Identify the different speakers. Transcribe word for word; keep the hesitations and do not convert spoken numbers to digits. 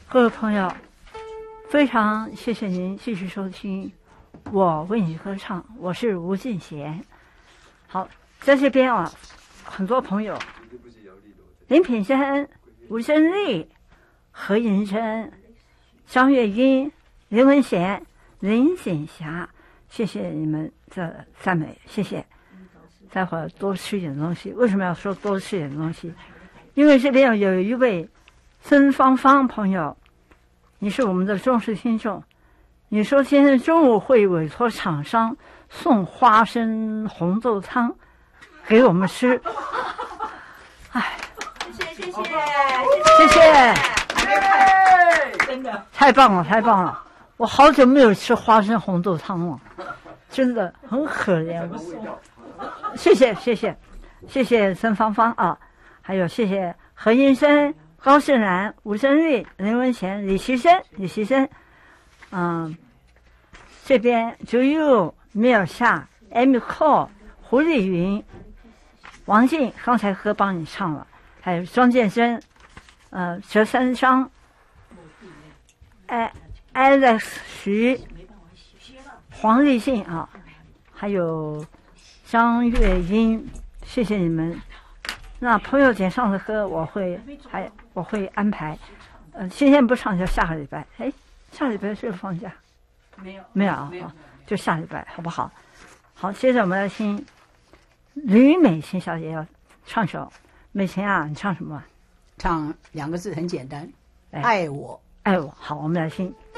Speaker 1: 各位朋友，非常谢谢您继续收听我为你歌唱，我是吴敬贤。好，在这边啊，很多朋友，林品生、吴胜利、何银珍、张月英、林文贤、林锦霞，谢谢你们的赞美，谢谢。待会儿多吃一点东西。为什么要说多吃一点东西？因为这边有一位曾芳芳朋友，你是我们的忠实听众。你说今天中午会委托厂商送花生红豆汤给我们吃。哎，
Speaker 2: 谢谢谢谢
Speaker 1: 谢谢，真的太棒了太棒了！我好久没有吃花生红豆汤了，真的很可怜。谢谢谢谢谢谢曾芳芳啊，还有谢谢何医生、高世兰、吴胜利、林文贤、李其生、李其生，嗯，这边九六、米尔夏、Amy Cole、胡丽云、王静，刚才歌帮你唱了，还有庄建生，呃，折三章，哎 ，Alex 徐、黄立信啊，还有张月英，谢谢你们。那朋友点上的歌我会还我会安排，呃，今天不唱就下个礼拜。哎，下礼拜是不是放假？
Speaker 2: 没有
Speaker 1: 没有啊，就下礼拜好不好？好，接着我们来听吕美琴小姐要唱首。美琴啊，你唱什么？
Speaker 3: 唱两个字很简单，
Speaker 1: 哎
Speaker 3: 爱我。
Speaker 1: 爱我。好，我们来听。